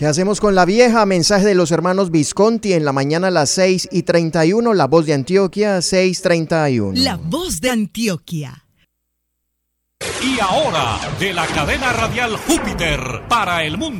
¿Qué hacemos con la vieja? Mensaje de los hermanos Visconti en la mañana a las 6:31. La Voz de Antioquia, 6:31. La Voz de Antioquia. Y ahora, de la cadena radial Júpiter para el mundo.